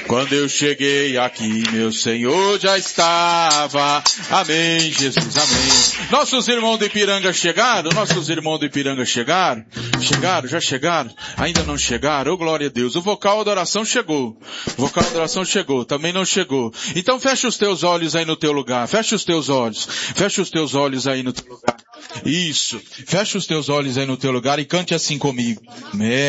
Quando eu cheguei aqui, meu Senhor já estava. Amém, Jesus, amém. Nossos irmãos de Ipiranga chegaram? Chegaram? Já chegaram? Ainda não chegaram? Oh, glória a Deus. O vocal da oração chegou. Também não chegou. Então fecha os teus olhos aí no teu lugar. Fecha os teus olhos aí no teu lugar. Isso. Fecha os teus olhos aí no teu lugar e cante assim comigo.